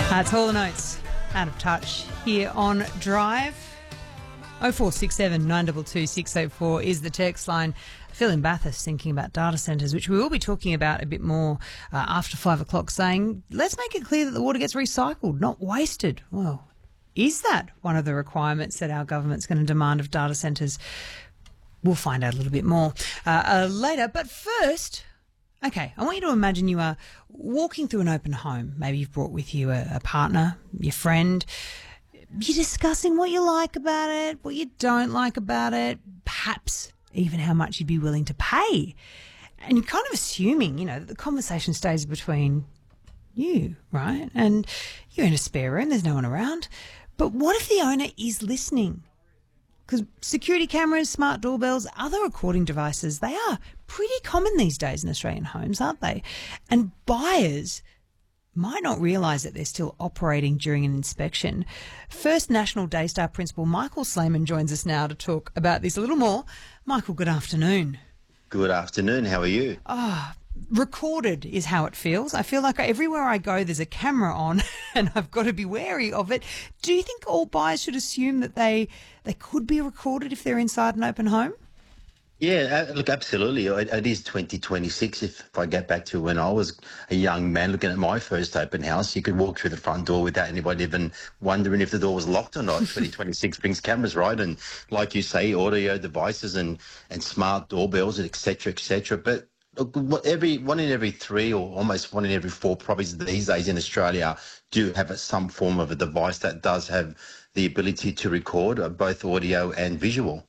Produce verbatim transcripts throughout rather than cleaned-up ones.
That's all the notes. Out of touch here on Drive. oh four six seven, nine two two, six eight four is the text line. Phil in Bathurst thinking about data centres, which we will be talking about a bit more uh, after five o'clock, saying, let's make it clear that the water gets recycled, not wasted. Well, is that one of the requirements that our government's going to demand of data centres? We'll find out a little bit more uh, uh, later. But first, okay, I want you to imagine you are walking through an open home. Maybe you've brought with you a, a partner, your friend. You're discussing what you like about it, what you don't like about it, perhaps even how much you'd be willing to pay. And you're kind of assuming, you know, that the conversation stays between you, right? And you're in a spare room, there's no one around. But what if the owner is listening? Because security cameras, smart doorbells, other recording devices, they are pretty common these days in Australian homes, aren't they? And buyers might not realise that they're still operating during an inspection. First National Daystar Principal Michael Slayman joins us now to talk about this a little more. Michael, good afternoon. Good afternoon. How are you? Ah, oh, recorded is how it feels. I feel like everywhere I go there's a camera on and I've got to be wary of it. Do you think all buyers should assume that they they could be recorded if they're inside an open home? Yeah, look, absolutely. It, it is twenty twenty-six. If, if I get back to when I was a young man looking at my first open house, you could walk through the front door without anybody even wondering if the door was locked or not. twenty twenty-six brings cameras, right? And like you say, audio devices and, and smart doorbells, et cetera, et cetera. But look, every one in every three or almost one in every four properties these days in Australia do have a, some form of a device that does have the ability to record uh, both audio and visual.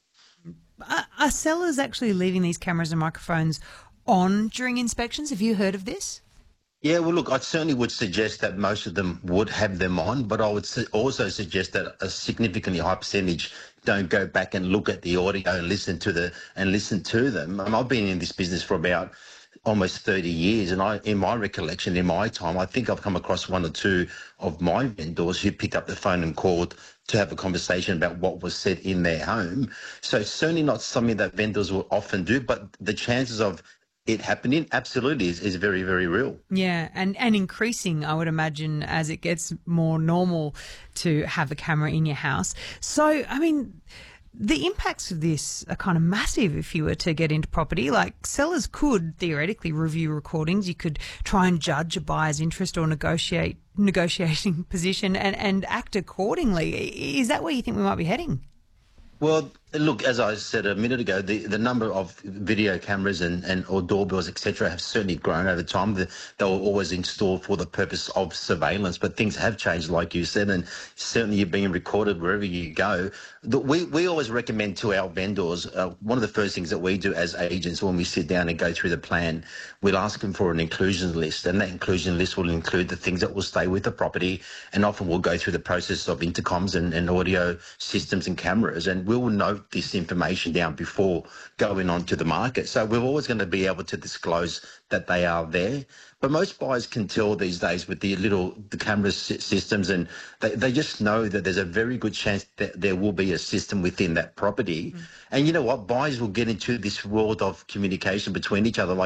Are sellers actually leaving these cameras and microphones on during inspections? Have you heard of this? Yeah, well, look, I certainly would suggest that most of them would have them on, but I would su- also suggest that a significantly high percentage don't go back and look at the audio and listen to the and listen to them. Um, I've been in this business for about almost thirty years, and I, in my recollection, in my time, I think I've come across one or two of my vendors who picked up the phone and called to have a conversation about what was said in their home. So it's certainly not something that vendors will often do, but the chances of it happening absolutely is, is very, very real. Yeah, and, and increasing, I would imagine, as it gets more normal to have a camera in your house. So, I mean, the impacts of this are kind of massive if you were to get into property. Like, sellers could theoretically review recordings. You could try and judge a buyer's interest or negotiate negotiating position and, and act accordingly. Is that where you think we might be heading? Well, look, as I said a minute ago, the, the number of video cameras and, and or doorbells, et cetera, have certainly grown over time. The, they were always installed for the purpose of surveillance, but things have changed, like you said, and certainly you're being recorded wherever you go. The, we, we always recommend to our vendors, uh, one of the first things that we do as agents when we sit down and go through the plan, we'll ask them for an inclusion list, and that inclusion list will include the things that will stay with the property, and often we'll go through the process of intercoms and, and audio systems and cameras, and we will note this information down before going on to the market. So we're always going to be able to disclose that they are there. But most buyers can tell these days with the little the camera systems, and they, they just know that there's a very good chance that there will be a system within that property. Mm. And you know what? Buyers will get into this world of communication between each other. Like